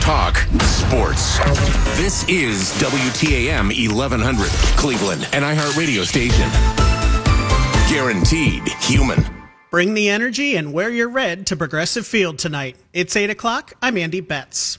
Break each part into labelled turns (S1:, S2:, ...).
S1: talk sports. This is WTAM 1100, Cleveland, an iHeart radio station. Guaranteed human.
S2: Bring the energy and wear your red to Progressive Field tonight. It's 8 o'clock. I'm Andy Betts.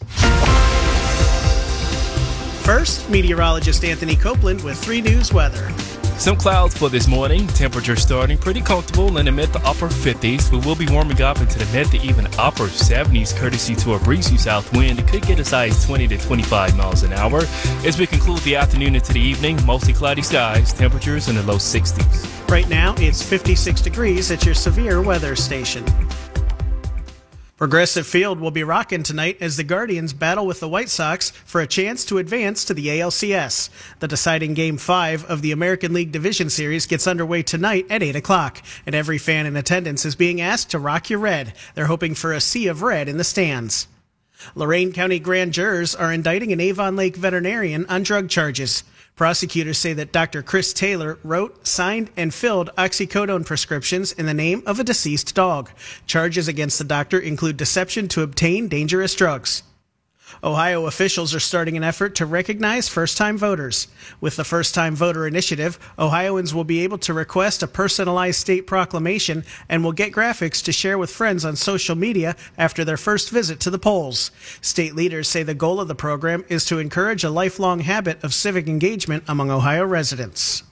S2: First, meteorologist Anthony Copeland with 3 News weather.
S3: Some clouds for this morning. Temperature starting pretty comfortable in the mid to upper 50s. We will be warming up into the mid to even upper 70s courtesy to a breezy south wind. It could get as high as 20 to 25 miles an hour. As we conclude the afternoon into the evening, mostly cloudy skies, temperatures in the low 60s.
S2: Right now, it's 56 degrees at your severe weather station. Progressive Field will be rocking tonight as the Guardians battle with the White Sox for a chance to advance to the ALCS. The deciding Game 5 of the American League Division Series gets underway tonight at 8 o'clock, and every fan in attendance is being asked to rock your red. They're hoping for a sea of red in the stands. Lorain County grand jurors are indicting an Avon Lake veterinarian on drug charges. Prosecutors say that Dr. Chris Taylor wrote, signed, and filled oxycodone prescriptions in the name of a deceased dog. Charges against the doctor include deception to obtain dangerous drugs. Ohio officials are starting an effort to recognize first-time voters. With the First-Time Voter Initiative, Ohioans will be able to request a personalized state proclamation and will get graphics to share with friends on social media after their first visit to the polls. State leaders say the goal of the program is to encourage a lifelong habit of civic engagement among Ohio residents.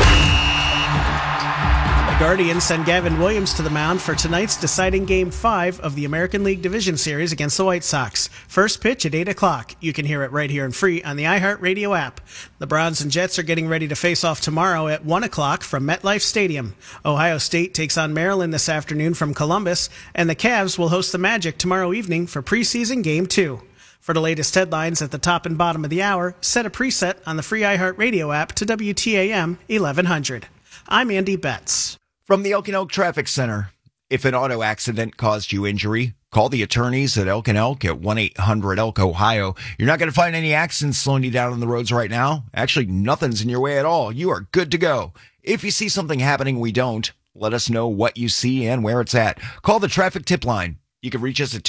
S2: The Guardians send Gavin Williams to the mound for tonight's deciding Game 5 of the American League Division Series against the White Sox. First pitch at 8 o'clock. You can hear it right here and free on the iHeart Radio app. The Browns and Jets are getting ready to face off tomorrow at 1 o'clock from MetLife Stadium. Ohio State takes on Maryland this afternoon from Columbus, and the Cavs will host the Magic tomorrow evening for preseason Game 2. For the latest headlines at the top and bottom of the hour, set a preset on the free iHeart Radio app to WTAM 1100. I'm Andy Betts.
S4: From the Elk and Elk Traffic Center, if an auto accident caused you injury, call the attorneys at Elk and Elk at 1-800-ELK-OHIO. You're not going to find any accidents slowing you down on the roads right now. Actually, nothing's in your way at all. You are good to go. If you see something happening we don't, let us know what you see and where it's at. Call the traffic tip line. You can reach us at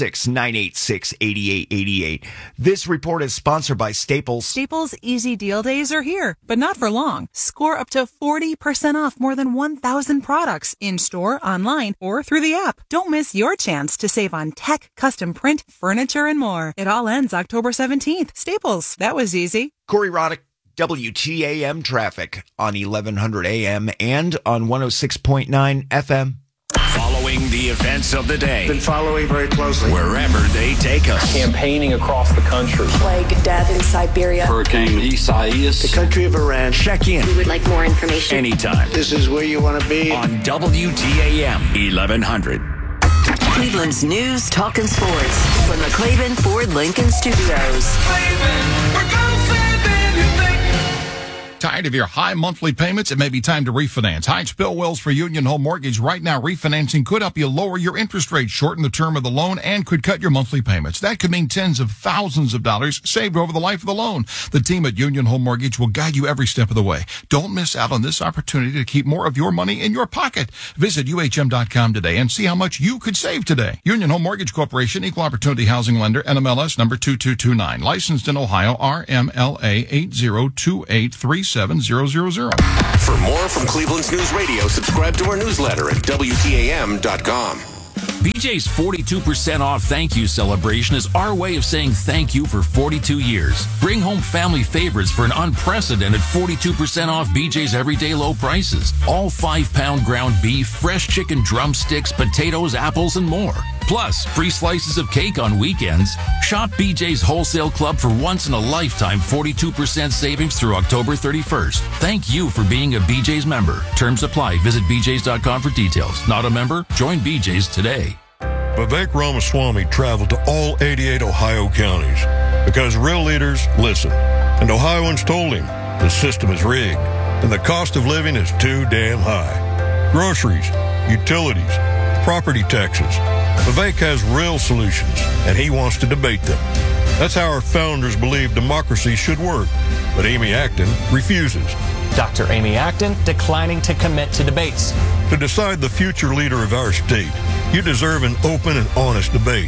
S4: 216-986-8888. This report is sponsored by Staples.
S5: Staples Easy Deal Days are here, but not for long. Score up to 40% off more than 1,000 products in-store, online, or through the app. Don't miss your chance to save on tech, custom print, furniture, and more. It all ends October 17th. Staples. That was easy.
S4: Corey Roddick, WTAM Traffic on 1100 AM and on 106.9 FM.
S1: Following the events of the day.
S6: Been following very closely.
S1: Wherever they take us.
S7: Campaigning across the country.
S8: Plague, death in Siberia.
S7: Hurricane Isaias.
S6: The country of Iran.
S1: Check in.
S8: We would like more information.
S1: Anytime.
S6: This is where you want to be.
S1: On WTAM 1100.
S9: Cleveland's news, talk, and sports from the Cleveland Ford Lincoln Studios.
S10: Cleveland, we're gonna save anything. Tired of your high monthly payments? It may be time to refinance. Hi, it's Bill Wills for Union Home Mortgage. Right now, refinancing could help you lower your interest rate, shorten the term of the loan, and could cut your monthly payments. That could mean tens of thousands of dollars saved over the life of the loan. The team at Union Home Mortgage will guide you every step of the way. Don't miss out on this opportunity to keep more of your money in your pocket. Visit UHM.com today and see how much you could save today. Union Home Mortgage Corporation, Equal Opportunity Housing Lender, NMLS number 2229. Licensed in Ohio, RMLA 802837000.
S1: For more from Cleveland's News Radio, subscribe to our newsletter at WTAM.com.
S11: BJ's 42% off thank you celebration is our way of saying thank you for 42 years. Bring home family favorites for an unprecedented 42% off BJ's everyday low prices. All 5-pound ground beef, fresh chicken drumsticks, potatoes, apples, and more. Plus, free slices of cake on weekends. Shop BJ's Wholesale Club for once-in-a-lifetime 42% savings through October 31st. Thank you for being a BJ's member. Terms apply. Visit BJ's.com for details. Not a member? Join BJ's today.
S12: Vivek Ramaswamy traveled to all 88 Ohio counties because real leaders listen. And Ohioans told him the system is rigged and the cost of living is too damn high. Groceries, utilities, property taxes. Vivek has real solutions, and he wants to debate them. That's how our founders believe democracy should work. But Amy Acton refuses.
S13: Dr. Amy Acton declining to commit to debates.
S12: To decide the future leader of our state, you deserve an open and honest debate.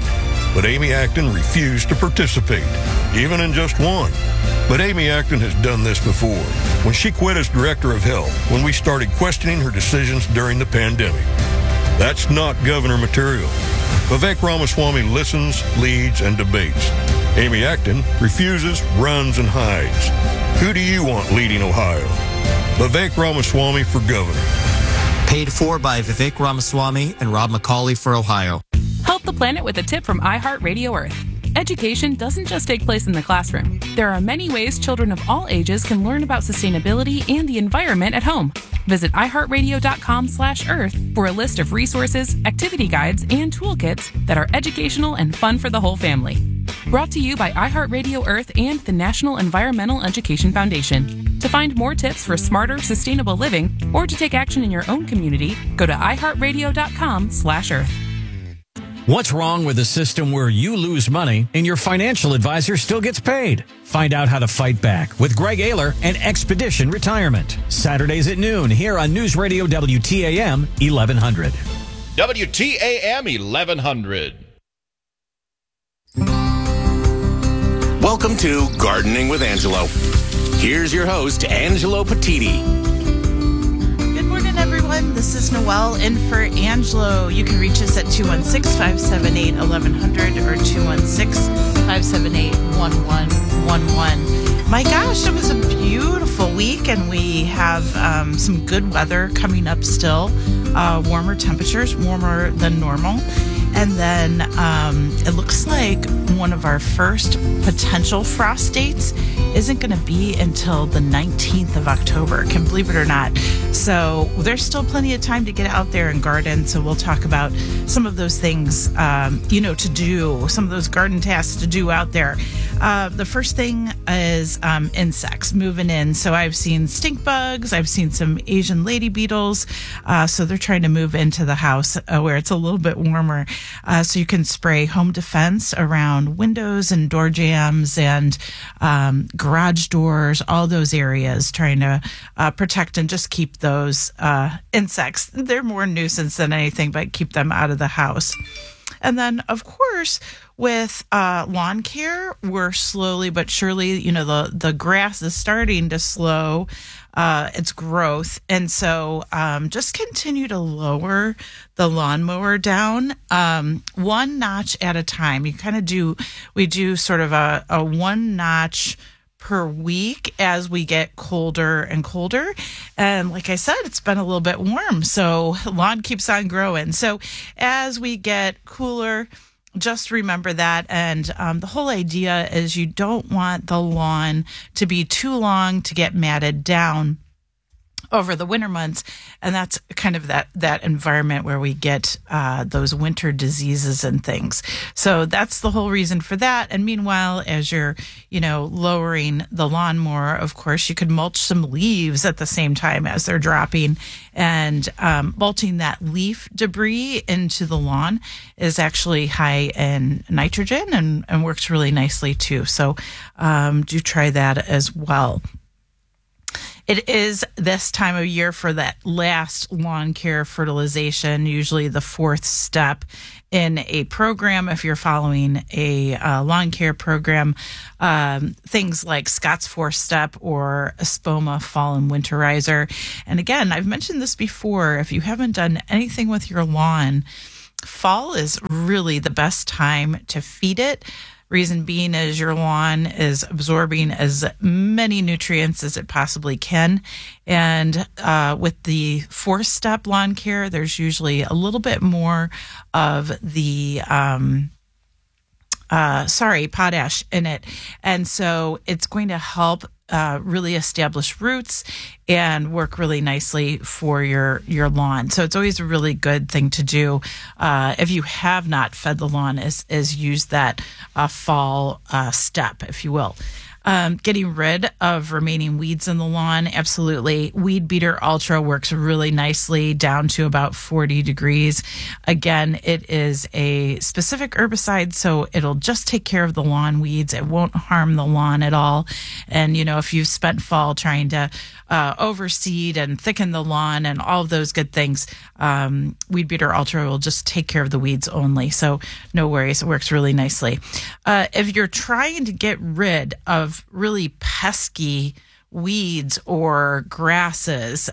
S12: but Amy Acton refused to participate, even in just one. But Amy Acton has done this before, when she quit as Director of Health, when we started questioning her decisions during the pandemic. That's not governor material. Vivek Ramaswamy listens, leads, and debates. Amy Acton refuses, runs, and hides. Who do you want leading Ohio? Vivek Ramaswamy for governor.
S13: Paid for by Vivek Ramaswamy and Rob McCauley for Ohio.
S5: Help the planet with a tip from iHeartRadio Earth. Education doesn't just take place in the classroom. There are many ways children of all ages can learn about sustainability and the environment at home. Visit iHeartRadio.com/Earth for a list of resources, activity guides, and toolkits that are educational and fun for the whole family. Brought to you by iHeartRadio Earth and the National Environmental Education Foundation. To find more tips for smarter, sustainable living, or to take action in your own community, go to iHeartRadio.com/Earth.
S14: What's wrong with a system where you lose money and your financial advisor still gets paid? Find out how to fight back with Greg Ayler and Expedition Retirement. Saturdays at noon here on News Radio WTAM 1100.
S15: WTAM 1100.
S1: Welcome to Gardening with Angelo. Here's your host, Angelo Petiti.
S16: Good morning, everyone. This is Noelle in for Angelo. You can reach us at 216-578-1100 or 216-578-1111. My gosh, it was a beautiful week, and we have some good weather coming up still. Warmer temperatures, warmer than normal. And then it looks like one of our first potential frost dates isn't going to be until the 19th of October, can believe it or not. So there's still plenty of time to get out there and garden. So we'll talk about some of those things, to do, some of those garden tasks to do out there. The first thing is insects moving in. So I've seen stink bugs. I've seen some Asian lady beetles. So they're trying to move into the house where it's a little bit warmer. So you can spray Home Defense around windows and door jambs and garage doors, all those areas, trying to protect and just keep those insects. They're more nuisance than anything, but keep them out of the house. And then, of course, with lawn care, we're slowly but surely, the grass is starting to slow its growth. And so just continue to lower the lawnmower down one notch at a time. We do sort of a one notch per week as we get colder and colder. And like I said, it's been a little bit warm, so lawn keeps on growing. So as we get cooler, just remember that. And the whole idea is you don't want the lawn to be too long to get matted down over the winter months. And that's kind of that environment where we get those winter diseases and things. So that's the whole reason for that. And meanwhile, as you're, lowering the lawnmower, of course, you could mulch some leaves at the same time as they're dropping. And mulching that leaf debris into the lawn is actually high in nitrogen and works really nicely too. So do try that as well. It is this time of year for that last lawn care fertilization, usually the fourth step in a program. If you're following a lawn care program, things like Scott's fourth step or Espoma fall and winterizer. And again, I've mentioned this before. If you haven't done anything with your lawn, fall is really the best time to feed it. Reason being is your lawn is absorbing as many nutrients as it possibly can. And with the fourth step lawn care, there's usually a little bit more of the potash in it. And so it's going to help really establish roots and work really nicely for your lawn. So it's always a really good thing to do if you have not fed the lawn, is use that fall step, if you will. Getting rid of remaining weeds in the lawn, absolutely. Weed Beater Ultra works really nicely down to about 40 degrees. Again, it is a specific herbicide, so it'll just take care of the lawn weeds. It won't harm the lawn at all. And, if you've spent fall trying to overseed and thicken the lawn and all of those good things, Weed Beater Ultra will just take care of the weeds only. So no worries. It works really nicely. If you're trying to get rid of really pesky weeds or grasses,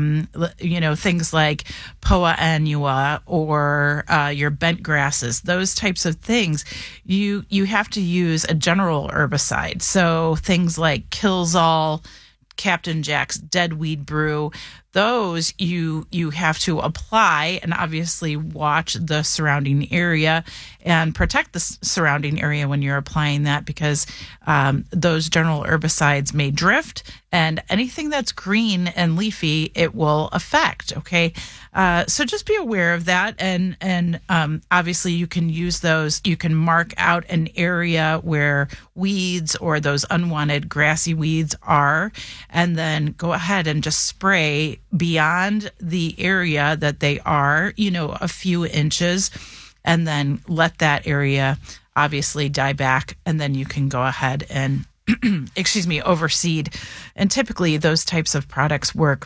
S16: things like Poa annua or your bent grasses, those types of things, you have to use a general herbicide. So things like Killzall, Captain Jack's Dead Weed Brew, those you have to apply and obviously watch the surrounding area and protect the surrounding area when you're applying that, because those general herbicides may drift, and anything that's green and leafy it will affect. Okay, so just be aware of that, and obviously you can use those. You can mark out an area where weeds or those unwanted grassy weeds are, and then go ahead and just spray beyond the area that they are, a few inches, and then let that area obviously die back, and then you can go ahead and overseed. And typically those types of products work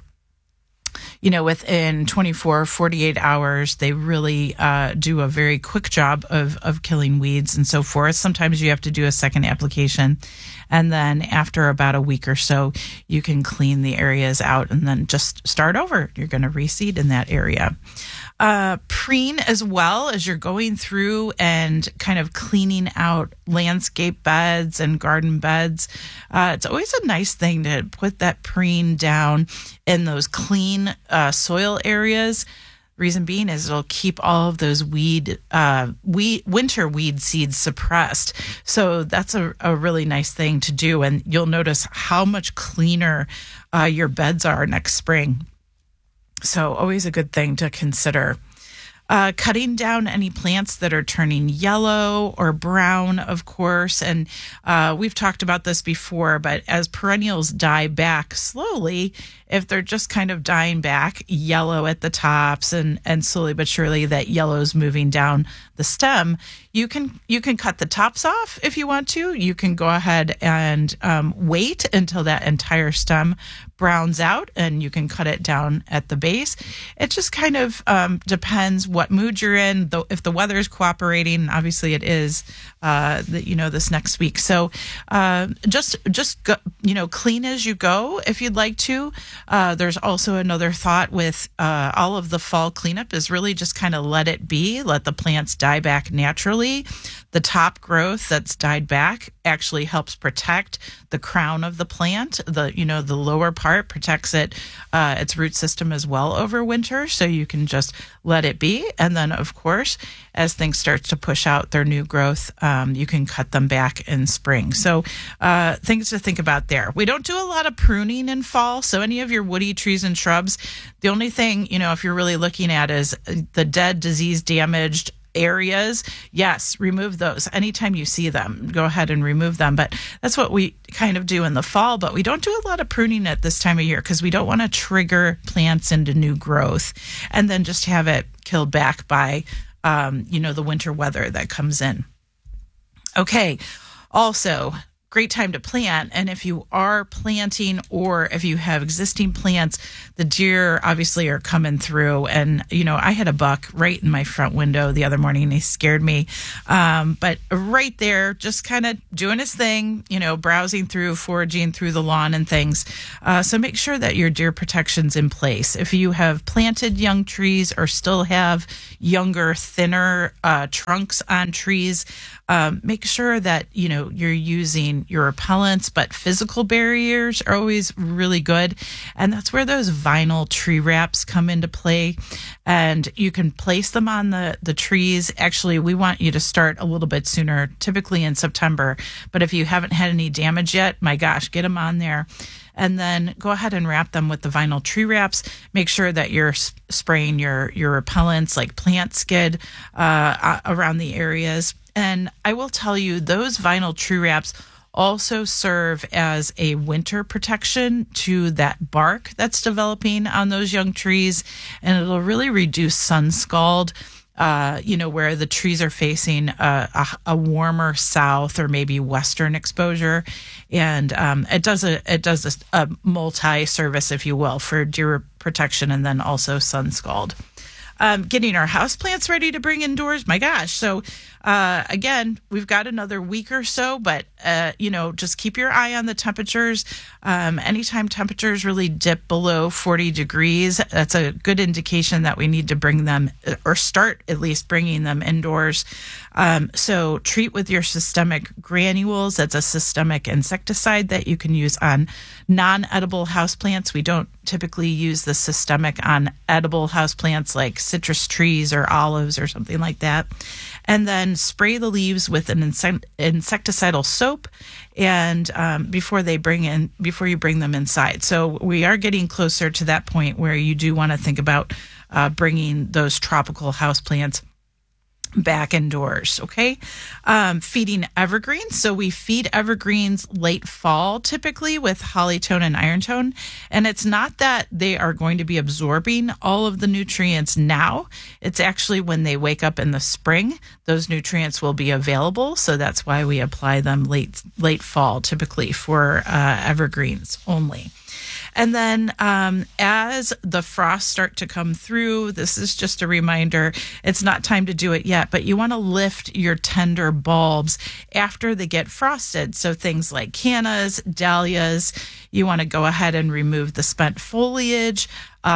S16: within 24, 48 hours. They really do a very quick job of killing weeds and so forth. Sometimes you have to do a second application. And then after about a week or so, you can clean the areas out and then just start over. You're going to reseed in that area. Preen as well as you're going through and kind of cleaning out landscape beds and garden beds. It's always a nice thing to put that preen down in those clean soil areas. Reason being is it'll keep all of those winter weed seeds suppressed. So that's a really nice thing to do. And you'll notice how much cleaner your beds are next spring. So always a good thing to consider. Cutting down any plants that are turning yellow or brown, of course. And we've talked about this before, but as perennials die back slowly, if they're just kind of dying back yellow at the tops and slowly but surely that yellow's moving down the stem, you can cut the tops off if you want to. You can go ahead and wait until that entire stem browns out, and you can cut it down at the base. It just kind of depends what mood you're in, though, if the weather is cooperating. Obviously it is this next week. So just go, clean as you go if you'd like to. There's also another thought with all of the fall cleanup is really just kind of let it be, let the plants die back naturally. The top growth that's died back actually helps protect the crown of the plant. The lower part protects its root system as well over winter. So you can just let it be. And then, of course, as things start to push out their new growth, you can cut them back in spring. So things to think about there. We don't do a lot of pruning in fall. So any of your woody trees and shrubs, the only thing, if you're really looking at is the dead, disease damaged areas, yes, remove those. Anytime you see them, go ahead and remove them. But that's what we kind of do in the fall. But we don't do a lot of pruning at this time of year because we don't want to trigger plants into new growth and then just have it killed back by, the winter weather that comes in. Okay. Also, great time to plant. And if you are planting or if you have existing plants, the deer obviously are coming through. And, I had a buck right in my front window the other morning. He scared me. But right there, just kind of doing his thing, browsing through, foraging through the lawn and things. So make sure that your deer protection's in place. If you have planted young trees or still have younger, thinner trunks on trees, make sure that, you're using your repellents, but physical barriers are always really good. And that's where those vinyl tree wraps come into play. And you can place them on the trees. Actually, we want you to start a little bit sooner, typically in September. But if you haven't had any damage yet, my gosh, get them on there. And then go ahead and wrap them with the vinyl tree wraps. Make sure that you're spraying your repellents like Plant Skid around the areas. And I will tell you, those vinyl tree wraps also serve as a winter protection to that bark that's developing on those young trees, and it'll really reduce sun scald. Where the trees are facing a warmer south or maybe western exposure, and it does a multi-service, if you will, for deer protection and then also sun scald. Getting our houseplants ready to bring indoors. My gosh. So, again, we've got another week or so, but, just keep your eye on the temperatures. Anytime temperatures really dip below 40 degrees, that's a good indication that we need to bring them or start at least bringing them indoors. So treat with your systemic granules. That's a systemic insecticide that you can use on non-edible houseplants. We don't typically use the systemic on edible houseplants like citrus trees or olives or something like that. And then spray the leaves with an insecticidal soap and before you bring them inside. So we are getting closer to that point where you do want to think about bringing those tropical houseplants back indoors. Okay. Feeding evergreens. So we feed evergreens late fall, typically with hollytone and irontone. And it's not that they are going to be absorbing all of the nutrients now. It's actually when they wake up in the spring, those nutrients will be available. So that's why we apply them late fall, typically for evergreens only. And then as the frosts start to come through, this is just a reminder, it's not time to do it yet, but you want to lift your tender bulbs after they get frosted. So things like cannas, dahlias, you want to go ahead and remove the spent foliage,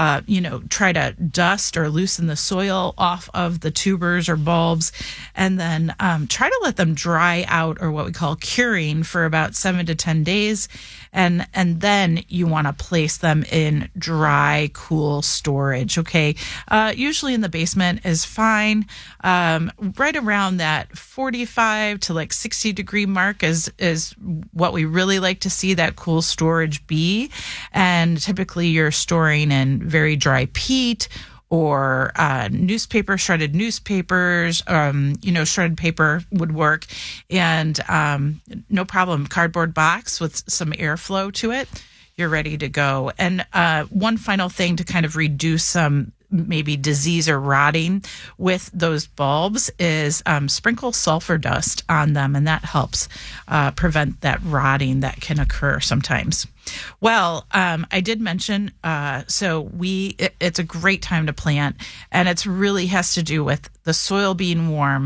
S16: try to dust or loosen the soil off of the tubers or bulbs, and then try to let them dry out, or what we call curing, for about 7 to 10 days. And then you want to place them in dry, cool storage. Okay. Usually in the basement is fine. Right around that 45 to like 60 degree mark is what we really like to see that cool storage be. And typically you're storing in very dry peat or shredded newspapers, shredded paper would work. And no problem, cardboard box with some airflow to it, you're ready to go. And one final thing to kind of reduce some maybe disease or rotting with those bulbs is sprinkle sulfur dust on them, and that helps prevent that rotting that can occur sometimes. Well, I did mention, it's a great time to plant, and it really has to do with the soil being warm,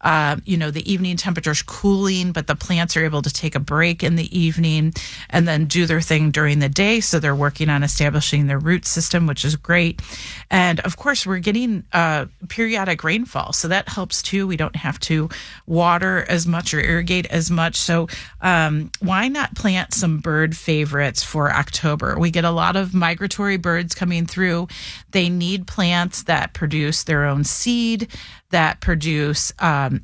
S16: the evening temperatures cooling, but the plants are able to take a break in the evening and then do their thing during the day. So they're working on establishing their root system, which is great. And of course, we're getting periodic rainfall. So that helps too. We don't have to water as much or irrigate as much. So why not plant some bird favorites for October? We get a lot of migratory birds coming through. They need plants that produce their own seed, that produce,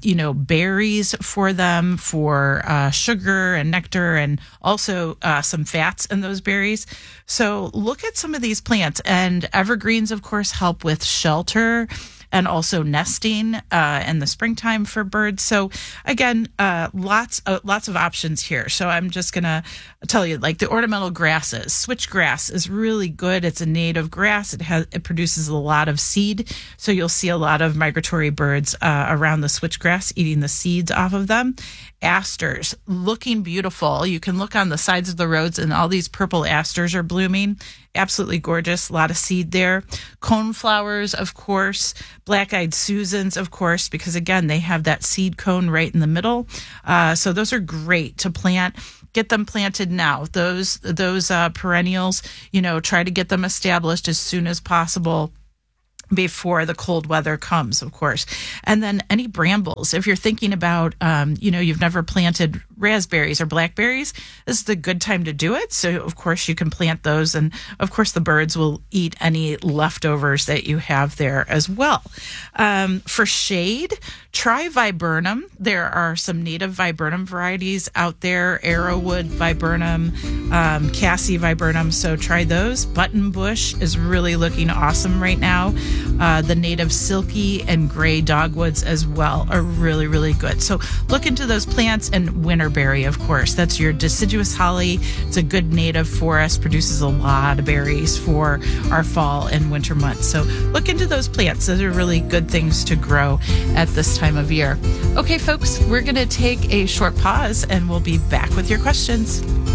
S16: berries for them, for sugar and nectar, and also some fats in those berries. So look at some of these plants. And evergreens, of course, help with shelter and also nesting in the springtime for birds. So again, lots of options here. So I'm just going to tell you, like the ornamental grasses, switchgrass is really good. It's a native grass. It produces a lot of seed. So you'll see a lot of migratory birds around the switchgrass eating the seeds off of them. Asters, looking beautiful. You can look on the sides of the roads and all these purple asters are blooming. Absolutely gorgeous. A lot of seed there. Coneflowers, of course. Black-eyed Susans, of course, because again, they have that seed cone right in the middle. So those are great to plant. Get them planted now. Those perennials, try to get them established as soon as possible before the cold weather comes, of course. And then any brambles. If you're thinking about, you've never planted raspberries or blackberries, this is a good time to do it. So, of course, you can plant those. And, of course, the birds will eat any leftovers that you have there as well. For shade, try viburnum. There are some native viburnum varieties out there, arrowwood viburnum, Cassie viburnum. So try those. Buttonbush is really looking awesome right now. The native silky and gray dogwoods as well are really, really good. So look into those plants, and winterberry, of course. That's your deciduous holly. It's a good native forest, produces a lot of berries for our fall and winter months. So look into those plants. Those are really good things to grow at this time of year. Okay, folks, we're going to take a short pause and we'll be back with your questions.